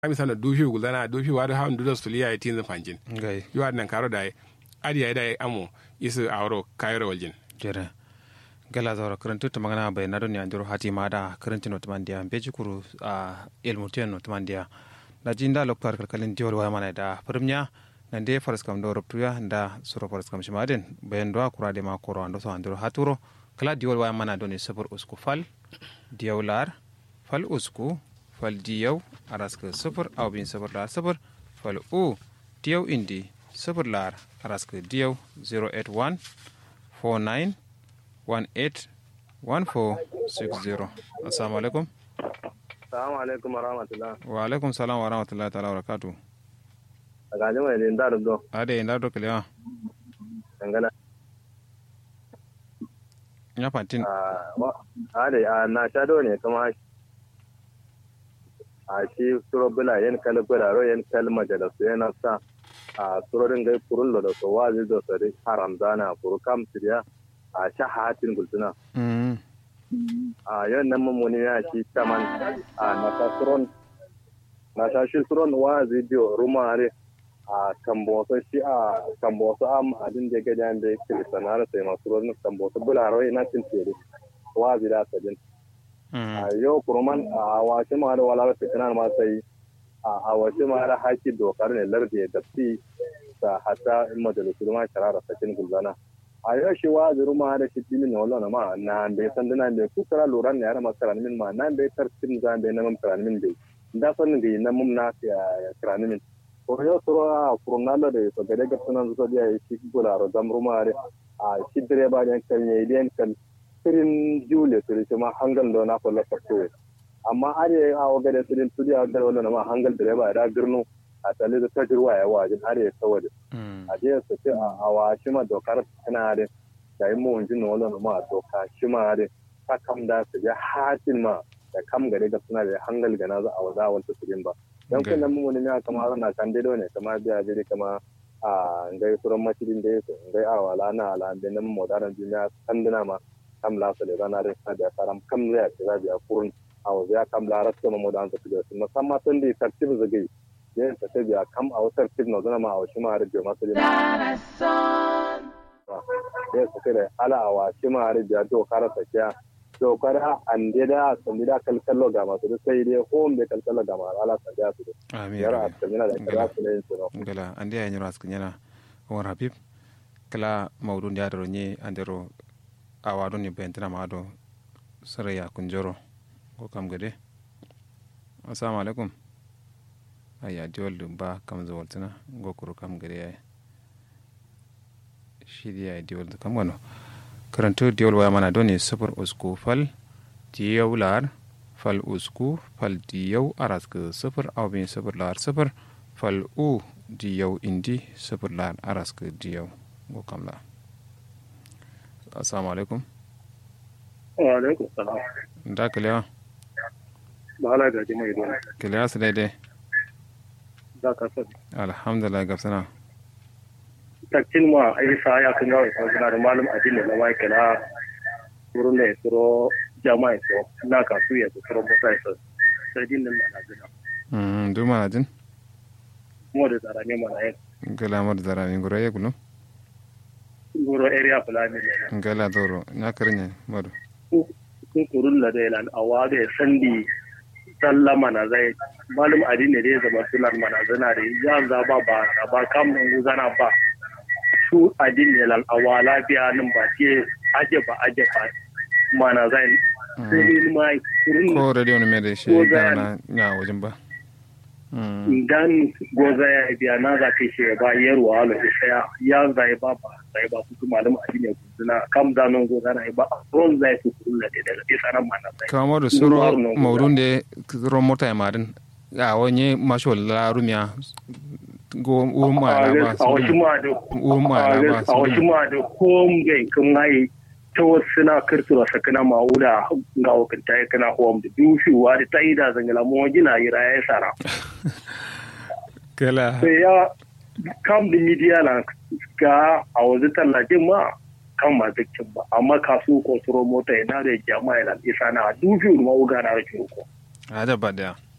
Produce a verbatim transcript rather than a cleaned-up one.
ami sana dufi gulana dufi wadu ha ndu stulia tin fanjin gai yu adnan karo dai adi ai dai amo isu awro kairo waljin jere gala zawra karantu to magana bai nado ni andiro hati mada karantu no tamandia beji kuru a ilmutiyan no tamandia da jinda lokar kalkalin diwol wa mana da firmnya nan dai faras kam do ruptuya da suro faras kam shimaden bayan do akura de ma koro ando so andiro haturo kala diwol wa mana do ni sabur usku fal diawlar fal usku fal diyaw araska sabur aw bin sabur la sabur fal u diyaw indi sabur lar araska diyaw zero eight one four nine one eight one four six zero. Assalamu alaikum. Assalamu alaikum warahmatullah. Wa alaikum salam wa rahmatullahi ta'ala wa barakatuh. Daga jama'a ne da rudo. Ade inda do kalewa. Dangana. Ya fantin. Ah, wa ade na shado ne kuma a shi suro bula yan kala bula ro yan kala majalasu yana sa a surorin gai kurullo da so wazi da sare haram dana kuru kam tiya a shahatin gultuna. Mm. a yau nan mummuni ya shi taman a nasasuron nasashin suron wa zidiyo rumare a kamboso shi a kamboso am adin da ga jan da yake sanar sai masu ruwan kamboso bularo ina tin tere wa zida sadin a yau kurman a wace ma da wala ta kana ma sai a wace ma da haki dokar ne lardi da fi ta hatta in majalisu ma sharara sakin gulzana a yau shi wa zuru ma da shi dimin wala ma na bai san dana bai ku kara loran ne har masaran min ma nan bai tartin zan bai nan masaran min bai da san ga nan mun na ya karan min ko yau suro a kurunalo da to gade ga sunan zuwa ya shi gula ro dam ruma re a shi direba da kan yayi den kan sirin jule to shi ma hangal do na kullu fakto amma are a gade sirin tudi a gar wala ma hangal direba da girno a tale da tajruwa ya wajin are saboda a je su ce a washi ma dokar tana da da yi mun jin wala ma doka shi ma da ta kam da su ya hatin ma da kam gare ga suna da hangal gana za a waza wanta su ba dan kun nan mun ne kamar na kan dai ne kamar biya dai kama a ngai suran masjidin da yake ngai a wala na ala da nan modaran duniya sanduna ma kam la su da zana da da faram kam ya ce za biya kurun a waza ya kam la rasu ma modan su da musamman tun da tartib zagai yin ta biya kam a wutar fitna zana ma a wasu ma har biyo masu lima. Yin ta kai da ala a wasu ma har biya to kara sakiya. To kara an dai da sun da kalkallo ga masu da sai dai home da kalkallo ga masu ala sakiya su da. Amin. Yara a cikin yana da kira su ne yin su na. Gala an dai yanyi raskin yana Umar Habib kala maudun da daro ne an daro a wado ne bayan tana ma do sarayya kunjoro ko kam gade. Assalamu alaikum. aya diwol ɗum ba kam zawoltana gokuru kam gari yayi shidi yayi diwol kam wano karanto diwol waya mana doni sufur usku fal diyaw lar fal usku fal diyaw araska sufur aw bin sufur lar sufur fal u diyaw indi sufur lar araska diyaw go kam la assalamu alaikum wa alaikum salam da kalewa bala ga jama'a don kalewa su daidai da ka sani alhamdulillah gabsana takcin ma ai sa ya kan yawo ko da malum addini na wai kana wurin ne suro jama'a so na ka su ya suro mota so sai din nan na gida mm duma din mo da tsara ne mana yin gala mar zara ne gura yegulu guro area plan ne gala doro na karnya maru kun kurun la da lan awaga sandi sallama na zai malum addini da ya zama sunan mana zana da ya zaba ba ba kam nan zana ba su addini lal awala biya nan ba ce aje ba aje ba mana zai sai mai kurun ko radio ne mai da shi na na wajen ba dan goza ya biya na za ka shi ba yarwa ala sai ya zai ba ba sai ba su malum addini zana kam da nan goza na ba ron zai su kurun da da sanan mana zai kamar da suro maudun da ron mota ya marin a wani mashi la rumiya go umma na ba a wasu ma da umma na ba a wasu ma da home game kun haye ta wasu na kirtura sakana ma'uda ga wakanta ya kana home da dushewa da ta yi da zangala mu gina yi raya ya sara kala sai ya kam da media na ga a wasu tallafin ma kan ma zikin ba amma kasu ko turo mota yana da jama'a yana isa na dushewa ma uga na rikin ko a da ba da